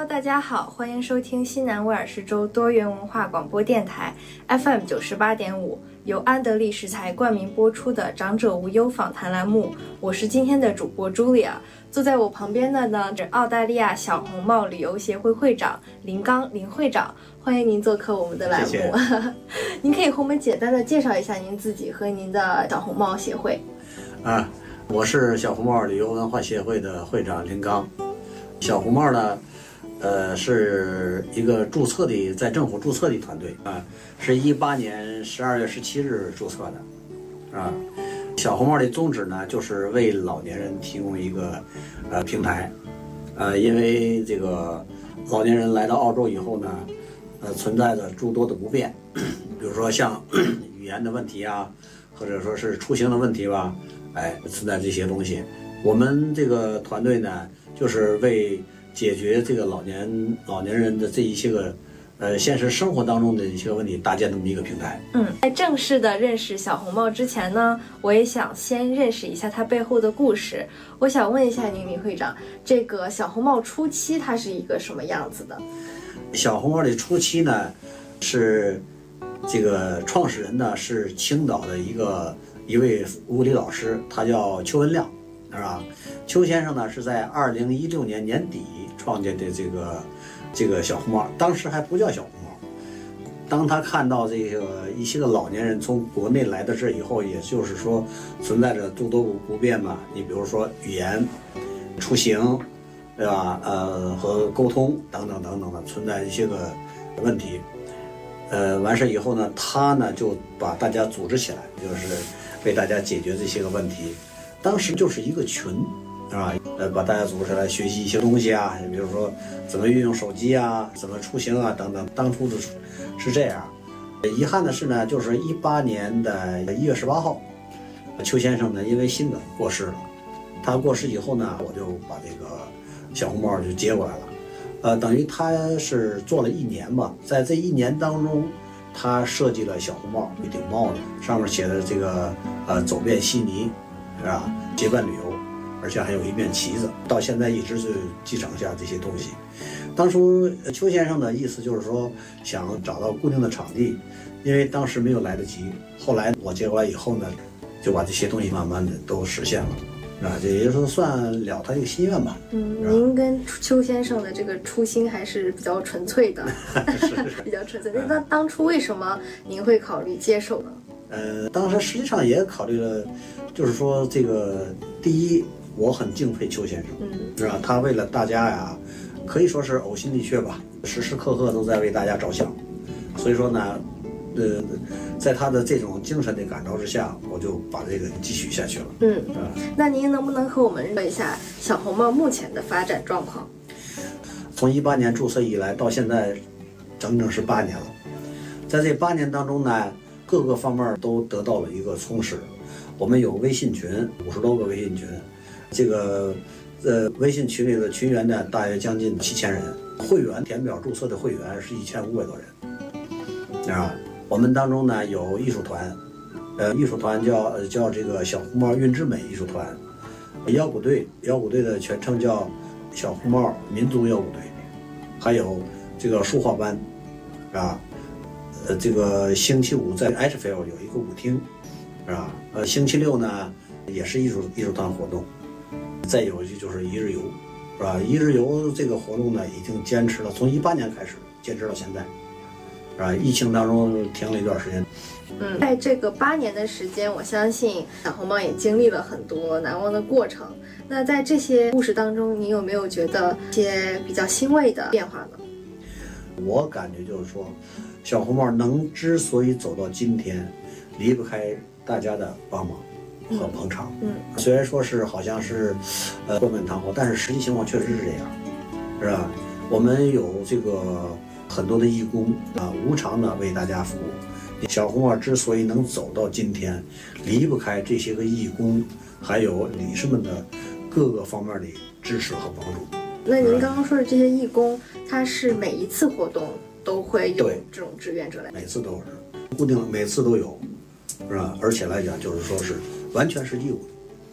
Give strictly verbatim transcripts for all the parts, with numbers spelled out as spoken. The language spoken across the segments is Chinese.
大家好，欢迎收听西南威尔士州多元文化广播电台 F M 九十八点五，由安德利食材冠名播出的长者无忧访谈栏目。我是今天的主播 Julia， 坐在我旁边的呢是澳大利亚小红帽旅游协会会长林刚林会长，欢迎您做客我们的栏目。谢谢您可以和我们简单的介绍一下您自己和您的小红帽协会。 啊，我是小红帽旅游文化协会的会长林刚。小红帽呢，呃，是一个注册的，在政府注册的团队啊，是一八年十二月十七日注册的，啊，小红帽的宗旨呢，就是为老年人提供一个呃平台，呃，因为这个老年人来到澳洲以后呢，呃，存在着诸多的不便，比如说像语言的问题啊，或者说是出行的问题吧，哎，存在这些东西。我们这个团队呢，就是为解决这个老年老年人的这一些个，呃，现实生活当中的一些问题，搭建这么一个平台。 嗯，在正式的认识小红帽之前呢，我也想先认识一下它背后的故事。我想问一下您，李会长，这个小红帽初期它是一个什么样子的？ 小红帽的初期呢，是这个创始人呢是青岛的一个一位物理老师，他叫邱文亮。是吧？邱先生呢是在二零一六年年底创建的这个这个小红帽，当时还不叫小红帽。当他看到这个一些个老年人从国内来到这以后，也就是说存在着诸多不便嘛，你比如说语言、出行，对吧？呃，和沟通等等等等的存在一些个问题。呃，完事以后呢，他呢就把大家组织起来，就是为大家解决这些个问题。当时就是一个群，啊，呃，把大家组织起来学习一些东西啊，比如说怎么运用手机啊，怎么出行啊等等。当初的是这样。遗憾的是呢，就是一八年的一月十八号，邱先生呢因为心梗过世了。他过世以后呢，我就把这个小红帽就接过来了。呃，等于他是做了一年吧，在这一年当中，他设计了小红帽一顶帽子，上面写的这个呃走遍悉尼。是吧？结伴旅游，而且还有一面旗子，到现在一直是继承下这些东西。当初邱先生的意思就是说，想找到固定的场地，因为当时没有来得及。后来我接过来以后呢，就把这些东西慢慢的都实现了，啊，这也就是算了他一个心愿吧。 嗯，您跟邱先生的这个初心还是比较纯粹的， 是是比较纯粹。那当初为什么您会考虑接手呢？ 呃，当时实际上也考虑了，就是说这个第一，我很敬佩邱先生，嗯，是吧？他为了大家呀，可以说是呕心沥血吧，时时刻刻都在为大家着想。所以说呢，呃，在他的这种精神的感召之下，我就把这个继续下去了。 嗯，啊，那您能不能和我们说一下小红帽目前的发展状况？ 从一八年注册以来到现在，整整是八年了。在这八年当中呢，各个方面都得到了一个充实。我们有微信群，五十多个微信群，这个呃微信群里的群员呢大约将近七千人，会员填表注册的会员是一千五百多人，啊，我们当中呢有艺术团，呃艺术团叫叫这个小红帽韵之美艺术团，摇鼓队，摇鼓队的全称叫小红帽民族摇鼓队，还有这个书画班，啊。呃，这个星期五在 Ashfield 有一个舞厅，是吧？呃，星期六呢也是艺术艺术团活动，再有一就是一日游，是吧？一日游这个活动呢已经坚持了，从一八年开始坚持到现在，是吧？疫情当中停了一段时间。 嗯，在这个八年的时间，我相信小红帽也经历了很多难忘的过程。那在这些故事当中，你有没有觉得一些比较欣慰的变化呢？ 我感觉就是说，小红帽能之所以走到今天，离不开大家的帮忙和捧场。嗯，嗯虽然说是好像是，呃，冠冕堂皇，但是实际情况确实是这样，是吧？我们有这个很多的义工啊，无偿的为大家服务。小红帽之所以能走到今天，离不开这些个义工，还有理事们的各个方面的支持和帮助。 那您刚刚说的这些义工，他是每一次活动都会有这种志愿者来？ 每次都是固定，每次都有，是吧？而且来讲就是说是完全是义务，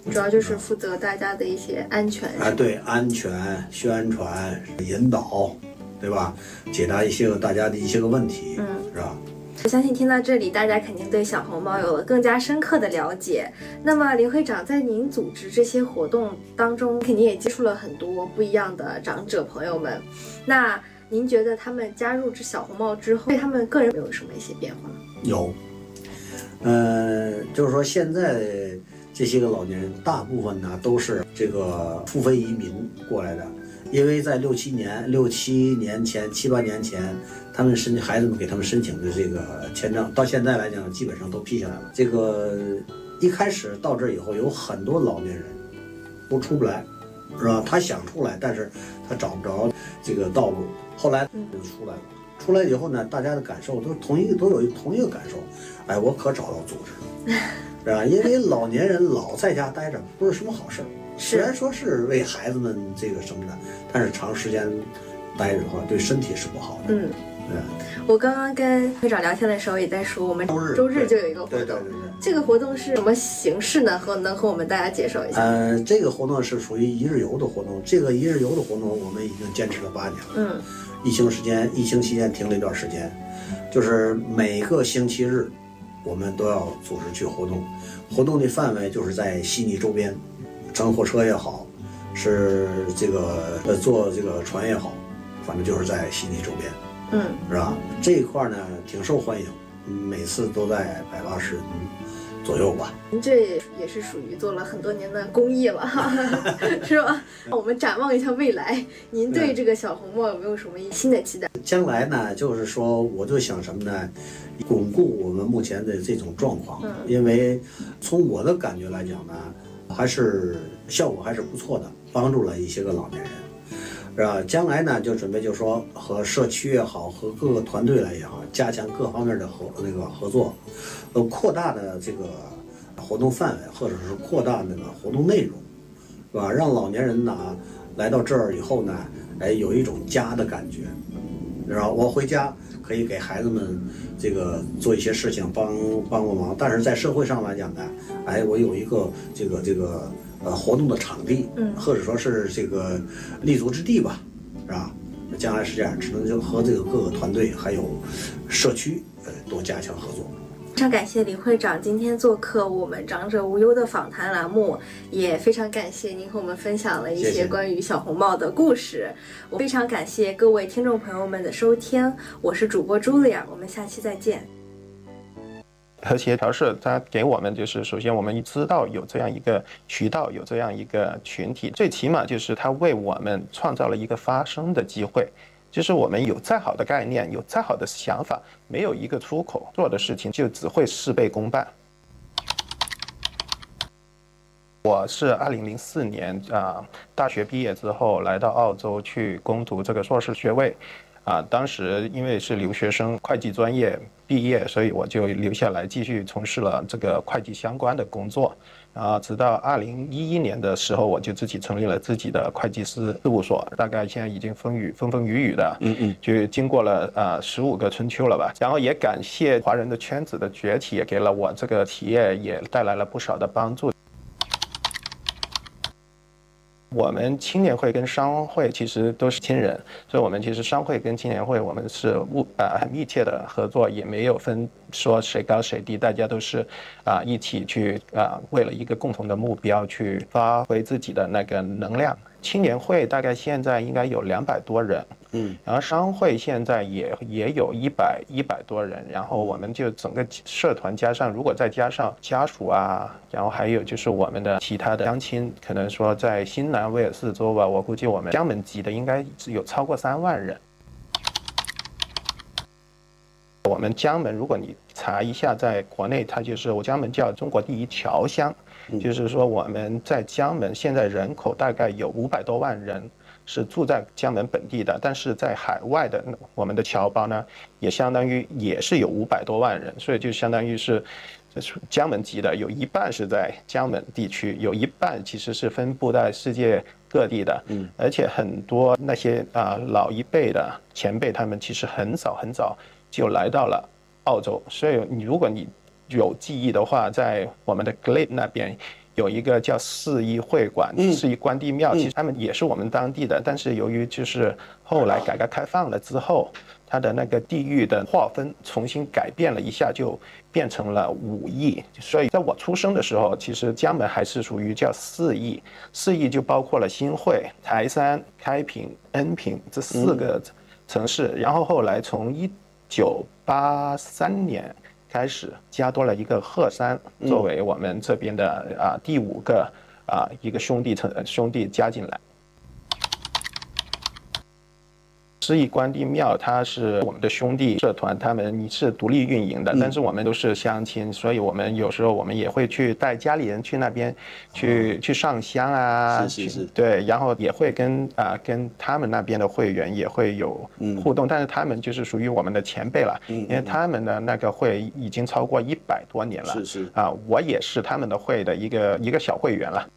主要就是负责大家的一些安全啊，对，安全宣传引导，对吧？解答一些个大家的一些个问题， 嗯， 是吧？ 我相信听到这里，大家肯定对小红帽有了更加深刻的了解。那么林会长在您组织这些活动当中，肯定也接触了很多不一样的长者朋友们。那您觉得他们加入这小红帽之后，对他们个人有什么一些变化？ 有，呃，就是说现在这些个老年人，大部分呢都是这个付费移民过来的。因为在六七年、六七年前、七八年前，他们申孩子们给他们申请的这个签证，到现在来讲，基本上都批下来了。这个一开始到这以后，有很多老年人都出不来，是吧？他想出来，但是他找不着这个道路。后来就出来了，出来以后呢，大家的感受都同一都有同一个感受，哎，我可找到组织了，是吧？因为老年人老在家待着，不是什么好事儿。虽然说是为孩子们这个什么的，但是长时间待着的话，对身体是不好的。 嗯， 对。 我刚刚跟会长聊天的时候也在说，我们周日周日就有一个活动。 对对对对。 这个活动是什么形式呢？和能和我们大家介绍一下？ 呃，这个活动是属于一日游的活动。这个一日游的活动，我们已经坚持了八年了。 嗯。 疫情时间，疫情期间停了一段时间，就是每个星期日，我们都要组织去活动。活动的范围就是在悉尼周边。乘火车也好，是这个呃坐这个船也好，反正就是在悉尼周边， 嗯，是吧？这一块呢挺受欢迎，每次都在百八十人左右吧。 您这也是属于做了很多年的公益了，是吧？我们展望一下未来，您对这个小红帽有没有什么新的期待？ 将来呢，就是说，我就想什么呢？巩固我们目前的这种状况， 嗯， 因为从我的感觉来讲呢。还是效果还是不错的，帮助了一些个老年人，是吧？将来呢，就准备就说和社区也好，和各个团队来也好，加强各方面的合那个合作，呃，扩大的这个活动范围，或者是扩大那个活动内容，是吧？让老年人呢来到这儿以后呢，哎，有一种家的感觉，是吧？我回家可以给孩子们这个做一些事情，帮帮个忙，但是在社会上来讲呢。哎，我有一个这个这个呃活动的场地， 嗯， 或者说是这个立足之地吧，是吧？将来是这样，只能就和这个各个团队还有社区呃多加强合作。 非常感谢李会长今天做客我们长者无忧的访谈栏目，也非常感谢您和我们分享了一些关于小红帽的故事。谢谢。我非常感谢各位听众朋友们的收听，我是主播茱莉亚，我们下期再见。 和谐调试，它给我们就是首先我们知道有这样一个渠道，有这样一个群体，最起码就是它为我们创造了一个发声的机会。就是我们有再好的概念，有再好的想法，没有一个出口，做的事情就只会事倍功半。我是二零零四年啊大学毕业之后来到澳洲去攻读这个硕士学位。啊，当时因为是留学生，会计专业毕业，所以我就留下来继续从事了这个会计相关的工作。啊，直到二零一一年的时候，我就自己成立了自己的会计师事务所，大概现在已经风雨风风雨雨的，嗯嗯，就经过了啊十五个春秋了吧。然后也感谢华人的圈子的崛起，也给了我这个企业也带来了不少的帮助。我们青年会跟商会其实都是亲人，所以我们其实商会跟青年会我们是务呃很密切的合作，也没有分说谁高谁低，大家都是啊、呃、一起去啊、呃、为了一个共同的目标去发挥自己的那个能量。青年会大概现在应该有两百多人，嗯，然后商会现在也也有一百一百多人，然后我们就整个社团加上，如果再加上家属啊，然后还有就是我们的其他的乡亲，可能说在新南威尔士州吧，我估计我们江门籍的应该有超过三万人。我们江门，如果你查一下，在国内它就是我江门叫中国第一侨乡。就是说我们在江门现在人口大概有五百多万人是住在江门本地的，但是在海外的我们的侨胞呢，也相当于也是有五百多万人，所以就相当于是江门籍的有一半是在江门地区，有一半其实是分布在世界各地的，嗯，而且很多那些啊老一辈的前辈，他们其实很早很早就来到了澳洲，所以你如果你有记忆的话，在我们的 Glebe 那边有一个叫四义会馆、 嗯、 四义关帝庙，其实他们也是我们当地的，但是由于就是后来改革开放了之后，它的那个地域的划分重新改变了一下，就变成了五义。所以在我出生的时候，其实江门还是属于叫四义，四义就包括了新会、台山、开平、恩平这四个城市。然后后来从一九八三年开始，加多了一个鹤山，作为我们这边的啊第五个啊一个兄弟城兄弟加进来。四义关帝庙，它是我们的兄弟社团，他们是独立运营的，但是我们都是乡亲，所以我们有时候我们也会去带家里人去那边去、嗯、去上香啊， 是是是， 对，然后也会跟啊跟他们那边的会员也会有互动，嗯、但是他们就是属于我们的前辈了，嗯、因为他们的那个会已经超过一百多年了， 是是啊，我也是他们的会的一个一个小会员了。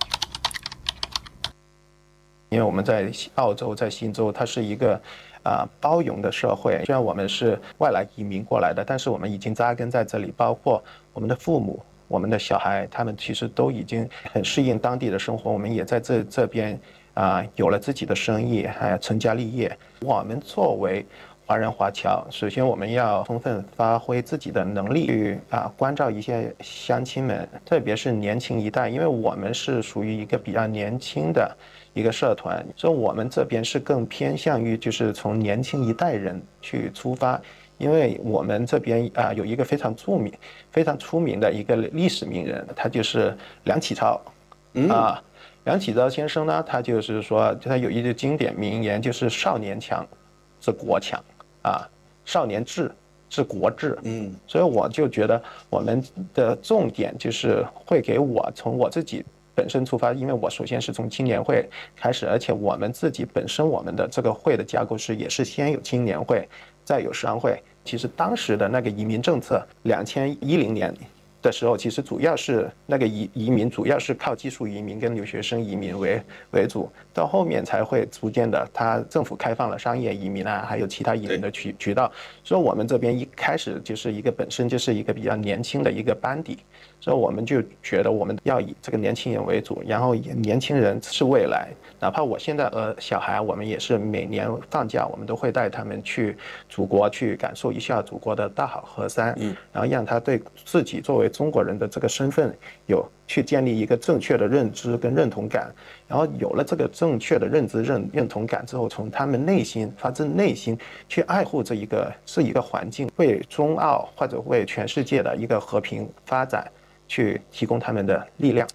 因为我们在澳洲，在新州，它是一个啊、呃、包容的社会。虽然我们是外来移民过来的，但是我们已经扎根在这里，包括我们的父母、我们的小孩，他们其实都已经很适应当地的生活。我们也在这这边啊、呃、有了自己的生意，还有成家立业。我们作为华人华侨，首先我们要充分发挥自己的能力去啊关照一些乡亲们，特别是年轻一代，因为我们是属于一个比较年轻的一个社团，所以我们这边是更偏向于就是从年轻一代人去出发，因为我们这边啊有一个非常著名、非常出名的一个历史名人，他就是梁启超，嗯、啊，梁启超先生呢，他就是说他有一句经典名言，就是少年强是国强啊，少年智是国智，嗯，所以我就觉得我们的重点就是会给我从我自己本身出发，因为我首先是从青年会开始，而且我们自己本身我们的这个会的架构是也是先有青年会，再有商会。其实当时的那个移民政策，两千一零年的时候，其实主要是那个移移民主要是靠技术移民跟留学生移民为为主，到后面才会逐渐的，他政府开放了商业移民啊，还有其他移民的渠渠道。所以我们这边一开始就是一个本身就是一个比较年轻的一个班底。所以我们就觉得我们要以这个年轻人为主，然后年轻人是未来。哪怕我现在呃小孩，我们也是每年放假，我们都会带他们去祖国去感受一下祖国的大好河山，嗯，然后让他对自己作为中国人的这个身份有去建立一个正确的认知跟认同感。然后有了这个正确的认知认认同感之后，从他们内心发自内心去爱护这一个是一个环境，为中澳或者为全世界的一个和平发展去提供他们的力量。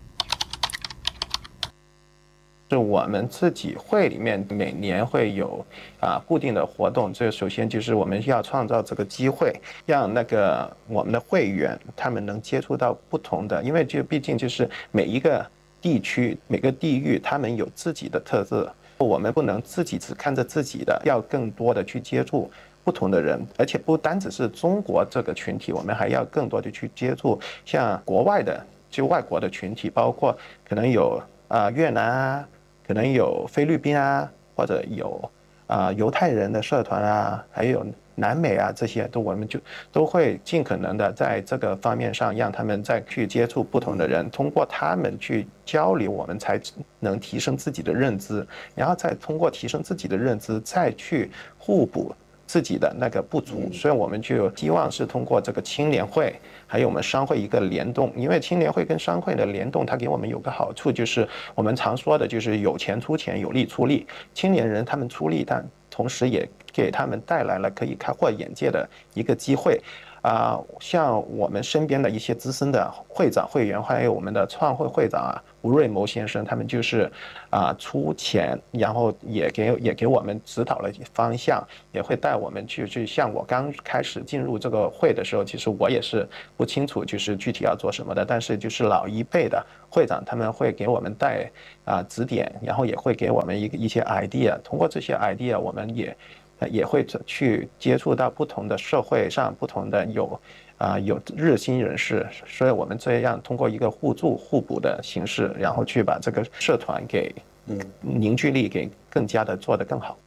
是我们自己会里面每年会有啊固定的活动，这首先就是我们要创造这个机会，让那个我们的会员他们能接触到不同的，因为就毕竟就是每一个地区每个地域他们有自己的特色，我们不能自己只看着自己的，要更多的去接触不同的人，而且不单只是中国这个群体，我们还要更多的去接触像国外的就外国的群体，包括可能有啊、呃、越南啊，可能有菲律宾啊，或者有啊、呃、犹太人的社团啊，还有南美啊，这些都我们就都会尽可能的在这个方面上让他们再去接触不同的人，通过他们去交流，我们才能提升自己的认知，然后再通过提升自己的认知，再去互补自己的那个不足。所以我们就希望是通过这个青年会还有我们商会一个联动，因为青年会跟商会的联动，它给我们有个好处，就是我们常说的就是有钱出钱，有力出力。青年人他们出力，但同时也给他们带来了可以开阔眼界的一个机会。啊、呃，像我们身边的一些资深的会长、会员，还有我们的创会会长啊，吴瑞谋先生，他们就是啊、呃、出钱，然后也给也给我们指导了方向，也会带我们去去。像我刚开始进入这个会的时候，其实我也是不清楚就是具体要做什么的，但是就是老一辈的会长他们会给我们带啊、呃、指点，然后也会给我们一个一些 idea， 通过这些 idea， 我们也。也会去接触到不同的社会上不同的有啊、呃、有热心人士，所以我们这样通过一个互助互补的形式，然后去把这个社团给嗯凝聚力给更加的做得更好。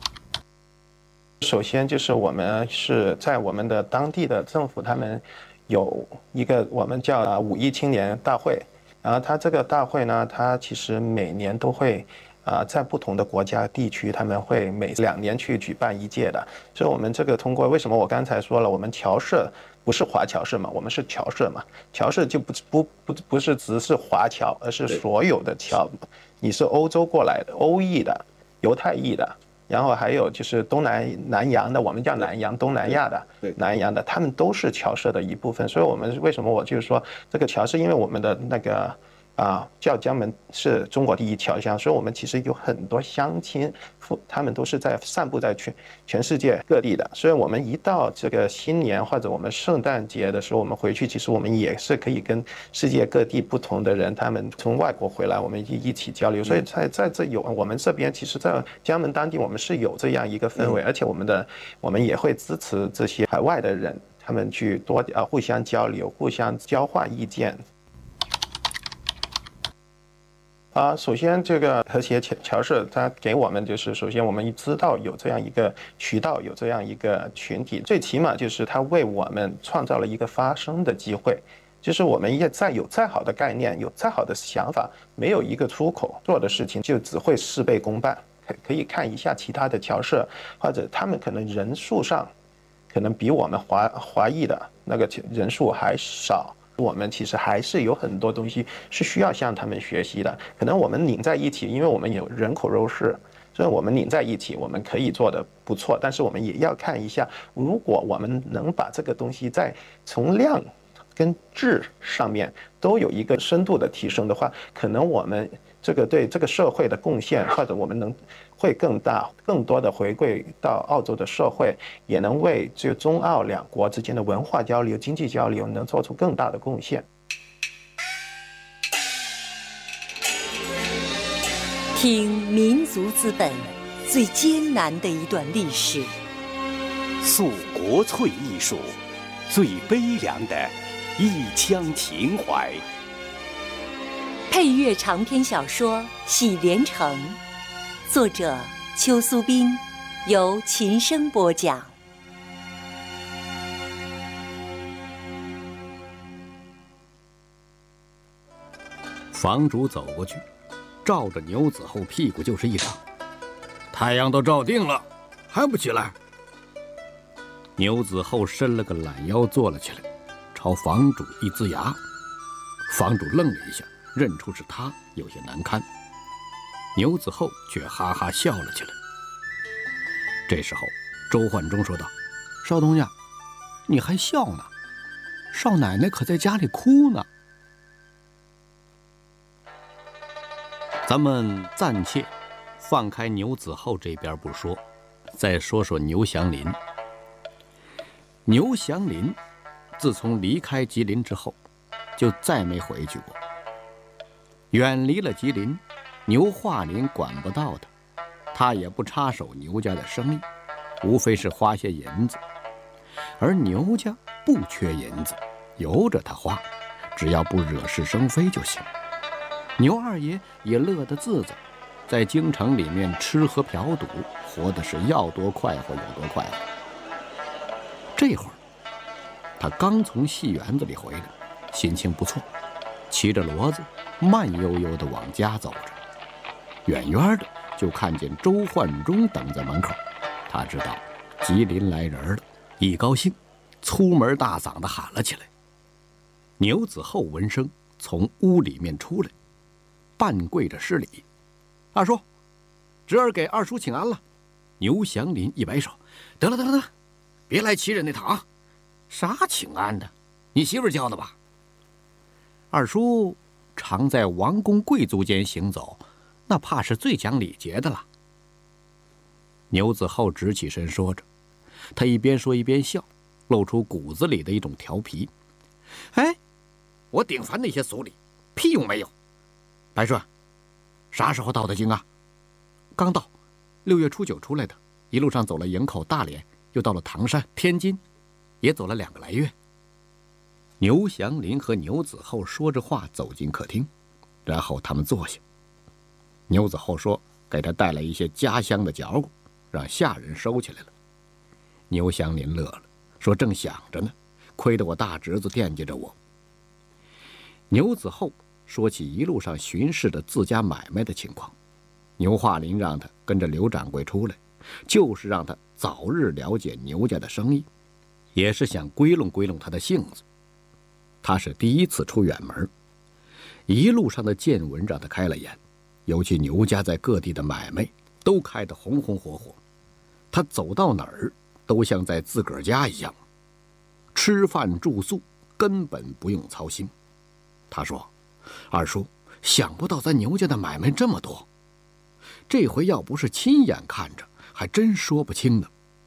首先就是我们是在我们的当地的政府他们有一个我们叫啊五一青年大会，然后它这个大会呢，它其实每年都会啊在不同的国家地区，他们会每两年去举办一届的。所以我们这个通过为什么我刚才说了，我们侨社不是华侨社嘛，我们是侨社嘛，侨社就不不不不是只是华侨，而是所有的侨，你是欧洲过来的、欧裔的、犹太裔的。然后还有就是东南南洋的，我们叫南洋，东南亚的，南洋的，他们都是侨社的一部分。所以我们为什么我就是说这个侨社，因为我们的那个啊叫江门是中国第一侨乡，所以我们其实有很多乡亲，他们都是在散布在全全世界各地的。所以我们一到这个新年或者我们圣诞节的时候，我们回去，其实我们也是可以跟世界各地不同的人，他们从外国回来，我们一一起交流。所以在在这有我们这边，其实在江门当地，我们是有这样一个氛围，而且我们的我们也会支持这些海外的人，他们去多啊互相交流，互相交换意见。啊，首先这个和谐侨社，它给我们就是，首先我们知道有这样一个渠道，有这样一个群体，最起码就是它为我们创造了一个发声的机会。就是我们也再有再好的概念，有再好的想法，没有一个出口，做的事情就只会事倍功半。可可以看一下其他的侨社，或者他们可能人数上，可能比我们华华裔的那个人数还少。我们其实还是有很多东西是需要向他们学习的。可能我们拧在一起，因为我们有人口优势，所以我们拧在一起，我们可以做得不错。但是我们也要看一下，如果我们能把这个东西在从量跟质上面都有一个深度的提升的话，可能我们这个对这个社会的贡献，或者我们能会更大，更多的回归到澳洲的社会，也能为这中澳两国之间的文化交流、经济交流能做出更大的贡献。 听民族资本最艰难的一段历史， 诉国粹艺术最悲凉的一腔情怀。 配乐长篇小说《喜连城》，作者邱苏斌，由琴声播讲。 房主走过去，照着牛子厚屁股就是一掌。太阳都照定了，还不起来？牛子厚伸了个懒腰坐了起来，朝房主一呲牙。房主愣了一下，认出是他，有些难堪。牛子厚却哈哈笑了起来。这时候周焕中说道：“少东家，你还笑呢？少奶奶可在家里哭呢。”咱们暂且放开牛子厚这边不说，再说说牛祥林。牛祥林自从离开吉林之后，就再没回去过。远离了吉林，牛化林管不到他，他也不插手牛家的生意，无非是花些银子。而牛家不缺银子，由着他花，只要不惹是生非就行。牛二爷也乐得自在，在京城里面吃喝嫖赌，活的是要多快活有多快活。这会儿他刚从戏园子里回来，心情不错，骑着骡子慢悠悠地往家走着。远远的就看见周焕中等在门口，他知道吉林来人了，一高兴粗门大嗓地喊了起来。牛子厚闻声从屋里面出来，半跪着施礼：“二叔，侄儿给二叔请安了。”牛祥林一摆手：“得了得了得了，别来欺人那套啊！啥请安的？你媳妇教的吧？二叔常在王公贵族间行走，那怕是最讲礼节的了。”牛子厚直起身说着，他一边说一边笑，露出骨子里的一种调皮。“哎，我顶烦那些俗礼，屁用没有。白顺，啥时候到的京啊？”“刚到，六月初九出来的，一路上走了营口、大连，又到了唐山、天津，也走了两个来月。”牛祥林和牛子厚说着话走进客厅，然后他们坐下。牛子厚说给他带来一些家乡的嚼骨，让下人收起来了。牛祥林乐了，说正想着呢， 亏得我大侄子惦记着我。牛子厚说起一路上巡视的自家买卖的情况，牛化林让他跟着刘掌柜出来，就是让他早日了解牛家的生意，也是想归拢归拢他的性子。他是第一次出远门，一路上的见闻让他开了眼，尤其牛家在各地的买卖都开得红红火火，他走到哪儿都像在自个儿家一样，吃饭住宿根本不用操心。他说：“二叔，想不到咱牛家的买卖这么多，这回要不是亲眼看着，还真说不清呢。”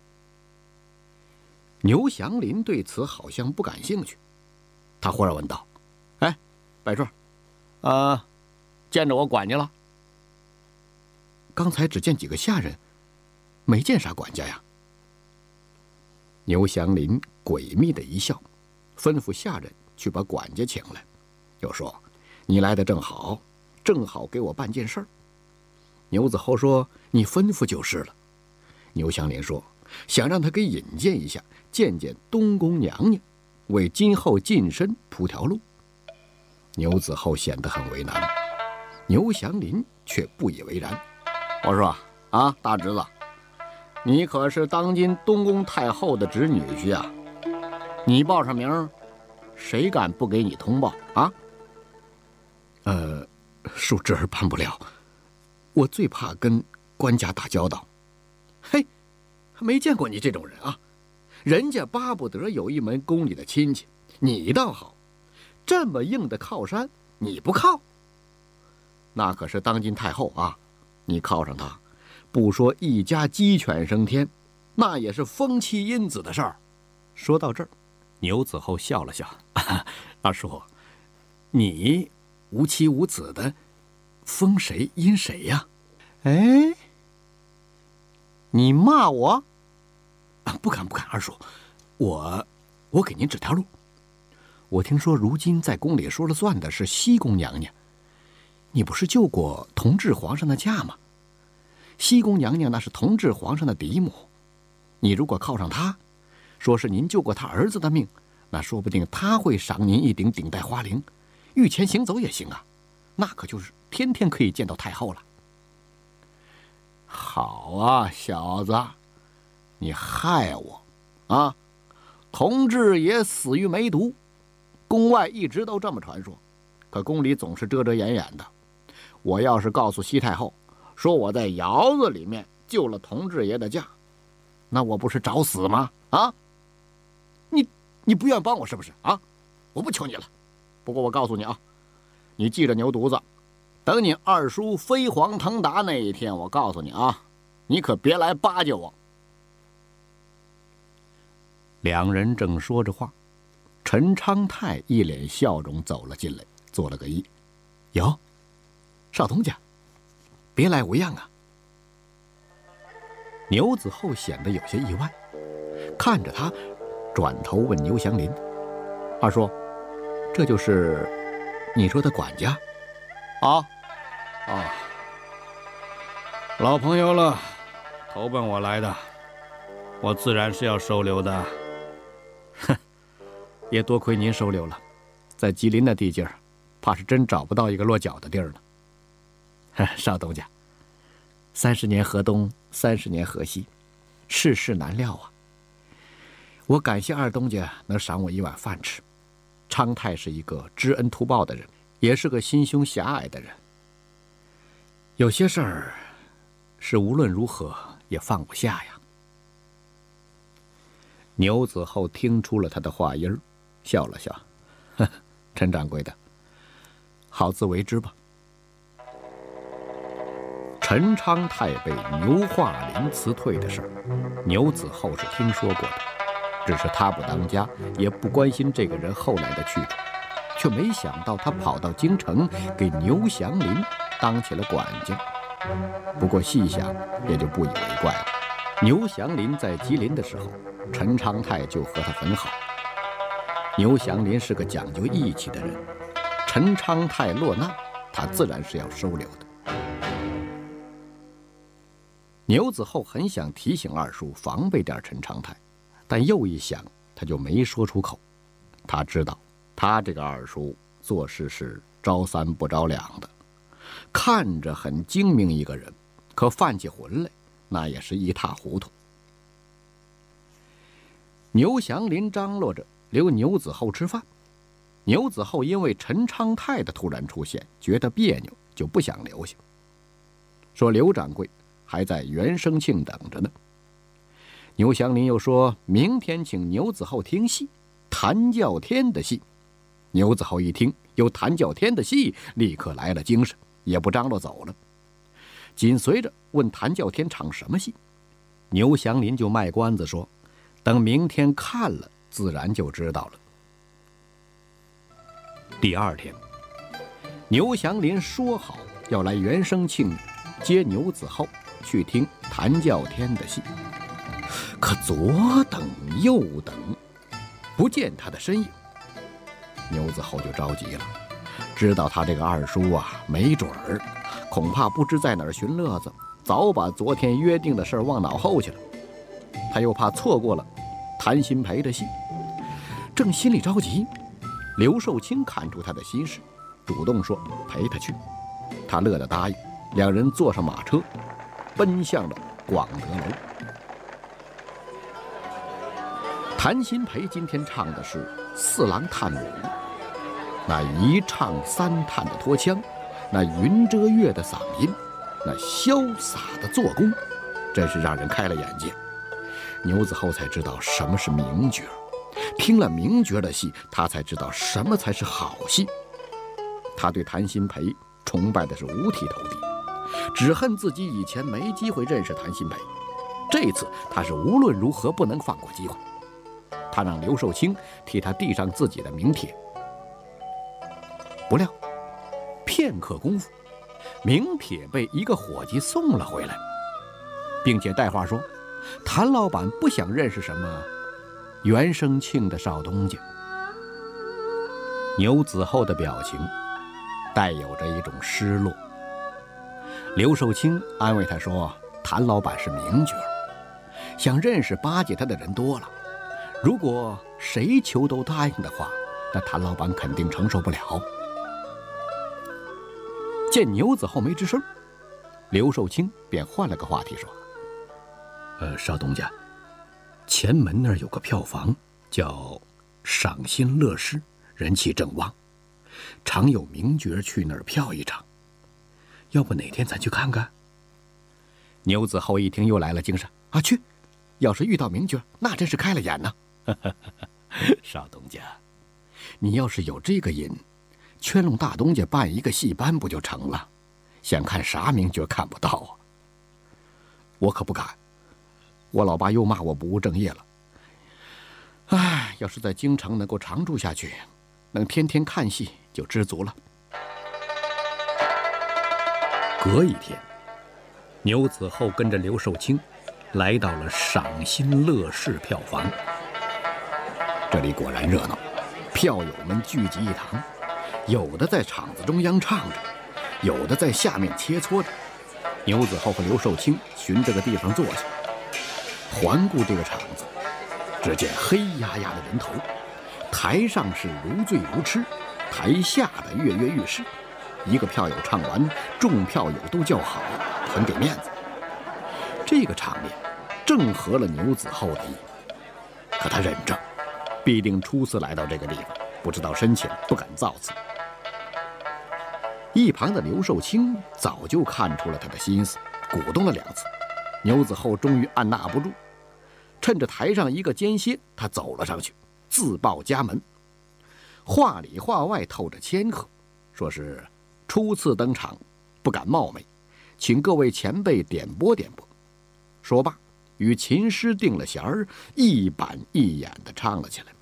牛祥林对此好像不感兴趣，他忽然问道：“哎，百顺，呃，见着我管家了？刚才只见几个下人，没见啥管家呀。”牛祥林诡秘的一笑，吩咐下人去把管家请来，又说：“你来的正好，正好给我办件事儿。”牛子厚说：“你吩咐就是了。”牛祥林说：“想让他给引荐一下，见见东宫娘娘，为今后晋升铺条路。”牛子厚显得很为难，牛祥林却不以为然。我说：“啊，大侄子，你可是当今东宫太后的侄女婿啊，你报上名，谁敢不给你通报啊？”呃，恕侄儿办不了，我最怕跟官家打交道。嘿，没见过你这种人啊！人家巴不得有一门宫里的亲戚，你倒好，这么硬的靠山你不靠？那可是当今太后啊，你靠上她，不说一家鸡犬升天，那也是封妻荫子的事儿。说到这儿，牛子厚笑了笑：“二叔，你无妻无子的，封谁荫谁呀？”哎，你骂我？啊，不敢不敢，二叔，我我给您指条路。我听说如今在宫里说了算的是西宫娘娘，你不是救过同治皇上的驾吗？西宫娘娘那是同治皇上的嫡母，你如果靠上她，说是您救过他儿子的命，那说不定他会赏您一顶顶戴花翎，御前行走也行啊，那可就是天天可以见到太后了。好啊，小子，你害我啊！同治也死于梅毒，宫外一直都这么传说，可宫里总是遮遮掩掩的。我要是告诉西太后，说我在窑子里面救了同治爷的驾，那我不是找死吗？啊！你你不愿帮我是不是啊？我不求你了。不过我告诉你啊，你记着牛犊子，等你二叔飞黄腾达那一天，我告诉你啊，你可别来巴结我。两人正说着话，陈昌泰一脸笑容走了进来，做了个揖：“哟，少东家，别来无恙啊。”牛子厚显得有些意外，看着他，转头问牛祥林：“二叔，这就是你说的管家？”“啊，啊，老朋友了，投奔我来的，我自然是要收留的。”“哼，也多亏您收留了，在吉林那地界儿，怕是真找不到一个落脚的地儿了。”“少东家，三十年河东，三十年河西，世事难料啊。我感谢二东家能赏我一碗饭吃。昌泰是一个知恩图报的人，也是个心胸狭隘的人。有些事儿是无论如何也放不下呀。”牛子厚听出了他的话音儿，笑了笑：“呵呵，陈掌柜的，好自为之吧。”陈昌泰被牛化林辞退的事儿，牛子厚是听说过的，只是他不当家，也不关心这个人后来的去处，却没想到他跑到京城给牛祥林当起了管家。不过细想也就不以为怪了。牛祥林在吉林的时候，陈昌泰就和他很好。牛祥林是个讲究义气的人，陈昌泰落难，他自然是要收留的。牛子厚很想提醒二叔防备点陈昌泰，但又一想，他就没说出口， 他知道他这个二叔做事是招三不招两的，看着很精明一个人，可犯起浑来那也是一塌糊涂。牛祥林张罗着留牛子厚吃饭，牛子厚因为陈昌泰的突然出现觉得别扭，就不想留下，说刘掌柜还在袁生庆等着呢。牛祥林又说明天请牛子厚听戏，谭叫天的戏。牛子厚一听有谭叫天的戏，立刻来了精神，也不张罗走了，紧随着问谭叫天唱什么戏。牛祥林就卖关子说等明天看了自然就知道了。第二天，牛祥林说好要来袁生庆接牛子厚去听谭叫天的戏，可左等右等不见他的身影。牛子厚就着急了，知道他这个二叔啊没准儿恐怕不知在哪儿寻乐子，早把昨天约定的事忘脑后去了。他又怕错过了谭鑫培的戏，正心里着急，刘寿清看出他的心事，主动说陪他去。他乐得答应，两人坐上马车奔向了广德楼。谭鑫培今天唱的是四郎探母，那一唱三探的拖腔，那云遮月的嗓音，那潇洒的做工，真是让人开了眼界。牛子厚才知道什么是名角，听了名角的戏，他才知道什么才是好戏。他对谭鑫培崇拜的是五体投地，只恨自己以前没机会认识谭鑫培，这次他是无论如何不能放过机会。他让刘寿清替他递上自己的名帖，不料片刻功夫，名帖被一个伙计送了回来，并且带话说谭老板不想认识什么袁生庆的少东家。牛子厚的表情带有着一种失落。刘寿清安慰他说谭老板是名角，想认识巴结他的人多了，如果谁求都答应的话，那谭老板肯定承受不了。见牛子厚没吱声，刘寿清便换了个话题说呃，少东家，前门那儿有个票房叫赏心乐事，人气正旺，常有名角去那儿票一场，要不哪天咱去看看？牛子厚一听又来了精神啊，去！要是遇到名角，那真是开了眼呢。少东家，你要是有这个瘾，圈弄大东家办一个戏班不就成了？想看啥名角看不到啊？我可不敢，我老爸又骂我不务正业了。唉，要是在京城能够常住下去，能天天看戏就知足了。隔一天，牛子厚跟着刘寿清来到了赏心乐事票房。这里果然热闹，票友们聚集一堂，有的在场子中央唱着，有的在下面切磋着。牛子厚和刘寿清寻着个地方坐下，环顾这个场子，只见黑压压的人头，台上是如醉如痴，台下的跃跃欲试。一个票友唱完，众票友都叫好，很给面子。这个场面正合了牛子厚的意，可他忍着，必定初次来到这个地方，不知道深浅，不敢造次。一旁的刘寿清早就看出了他的心思，鼓动了两次。牛子厚终于按捺不住，趁着台上一个间歇，他走了上去，自报家门，话里话外透着谦和，说是初次登场，不敢冒昧，请各位前辈点拨点拨。说罢，与琴师定了弦儿，一板一眼地唱了起来。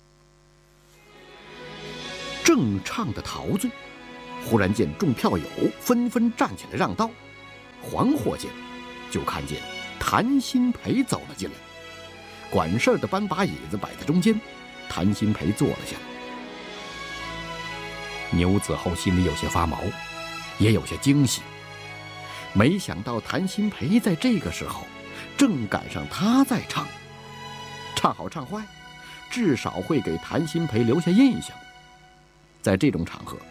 正唱得陶醉，忽然见众票友纷纷站起来让道，环惑间，就看见谭鑫培走了进来。管事的搬把椅子摆在中间，谭鑫培坐了下来。牛子厚心里有些发毛，也有些惊喜。没想到谭鑫培在这个时候正赶上他在唱，唱好唱坏， 至少会给谭鑫培留下印象。在这种场合，